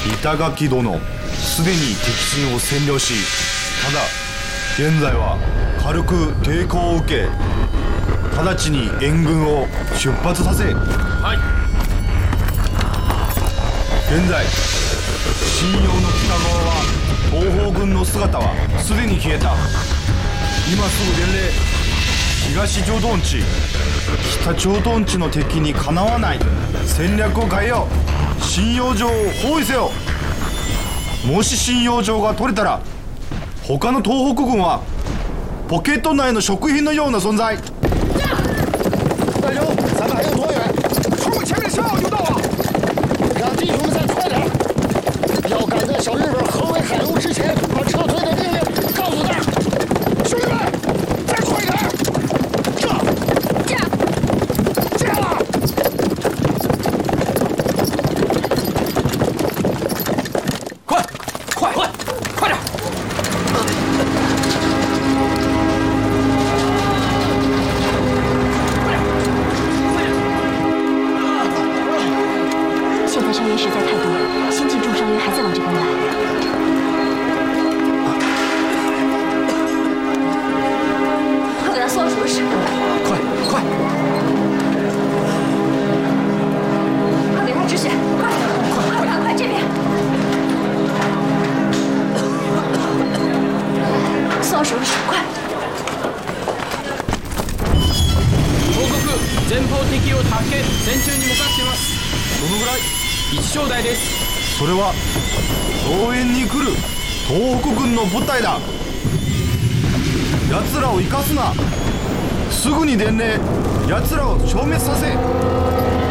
板垣殿、すでに敵陣を占領し、ただ現在は軽く抵抗を受け、直ちに援軍を出発させ。 はい。 現在信用の北側は東方軍の姿はすでに消えた。今すぐ伝令。東駐屯地、北駐屯地の敵にかなわない。戦略を変えよう。信用城を包囲せよ。もし信用城が取れたら、他の東北軍はポケット内の食品のような存在。 大兄，咱们还有多远？冲我前面消耗就到了。让弟兄们再快点，要赶在小日本合围海鸥之前，把撤退的命令告诉他。兄弟们，再快点！这样了。 快点！ 现在伤员实在太多，新进重伤员还在往这边来。 快给他送到手术室！ 快！ 快给他止血！快这边！送到手术室，快！ 報告、前方敵を助け戦中に向かっています。 どのぐらい？ 一小隊です。 それは応援に来る東北軍の部隊だ。奴らを生かすな。すぐに伝令。奴らを消滅させ。